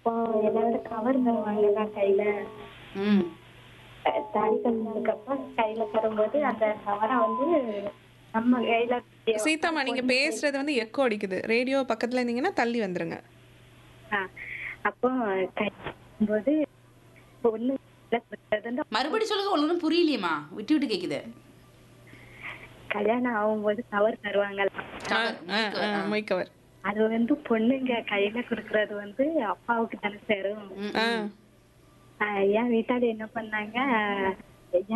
அப்போ எல்லாரும் கவர் தருவாங்கல்ல கையில. ம். தாலி கட்டினதுக்கு அப்புறம் கையில தரும்போது அந்த கவரை வந்து நம்ம கையில சீதாம்மா, நீங்க பொண்ணு கையில. பேசுறது வந்து எக்கோ அடிக்குது. ரேடியோ பக்கத்துல இருந்தீங்கன்னா தள்ளி வந்துருங்க. ஆ, அப்போ போது பொண்ணு கையில கொடுக்கறது வந்து மறுபடி சொல்லுங்க, ஒண்ணும் புரியலையேம்மா, விட்டு விட்டு கேக்குது. கல்யாணம் ஆகும்போது கவர் தருவாங்கல்ல. கவர், மொய் கவர். மொய் கவர். அது வந்து பொண்ணுங்க கையில கொடுக்கறது வந்து அப்பாவுக்கு தானே சேரும். ம், ஆ ம். என் வீட்டாளி என்ன பண்ணாங்க,